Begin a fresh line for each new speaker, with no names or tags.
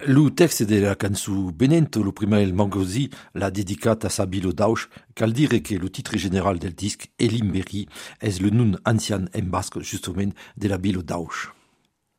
Lo texte de la cançó Benento, lo prima el Mangosi l'ha dedicat a Sabilo Dauch. Cal dire que lo titre general del disc, Elimberi, és le nom ancian en basc justament de la Bilo Dauch.